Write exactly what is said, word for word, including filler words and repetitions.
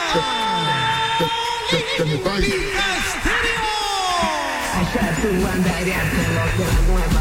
Allá tú andarás con los de la nueva